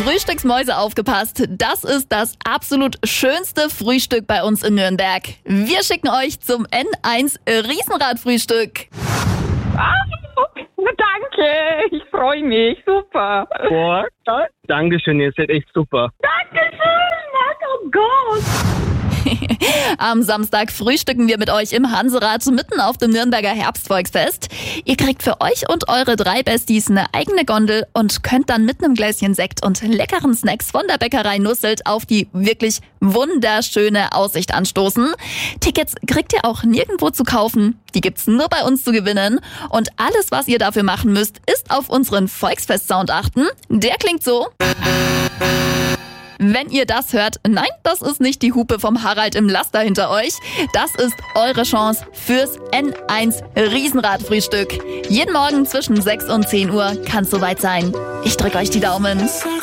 Frühstücksmäuse, aufgepasst. Das ist das absolut schönste Frühstück bei uns in Nürnberg. Wir schicken euch zum N1 Riesenradfrühstück. Danke, ich freue mich, super. Boah, Dankeschön, ihr seid echt super. Dankeschön, oh Gott. Am Samstag frühstücken wir mit euch im Hanserad mitten auf dem Nürnberger Herbstvolksfest. Ihr kriegt für euch und eure 3 Besties eine eigene Gondel und könnt dann mit einem Gläschen Sekt und leckeren Snacks von der Bäckerei Nusselt auf die wirklich wunderschöne Aussicht anstoßen. Tickets kriegt ihr auch nirgendwo zu kaufen. Die gibt's nur bei uns zu gewinnen. Und alles, was ihr dafür machen müsst, ist auf unseren Volksfest-Sound achten. Der klingt so. Wenn ihr das hört, nein, das ist nicht die Hupe vom Harald im Laster hinter euch. Das ist eure Chance fürs N1 Riesenradfrühstück. Jeden Morgen zwischen 6 und 10 Uhr kann es soweit sein. Ich drücke euch die Daumen.